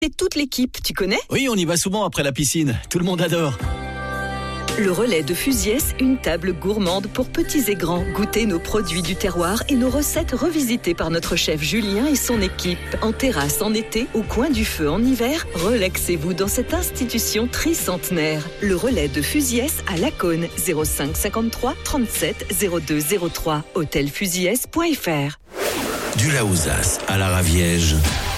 Et toute l'équipe, tu connais ? Oui, on y va souvent après la piscine. Tout le monde adore. Le relais de Fusiès, une table gourmande pour petits et grands. Goûtez nos produits du terroir et nos recettes revisitées par notre chef Julien et son équipe. En terrasse en été, au coin du feu en hiver, relaxez-vous dans cette institution tricentenaire. Le relais de Fusiès à Lacaune, 05 53 37 02 03, hôtelfusiès.fr. Du Laouzas à la Raviège.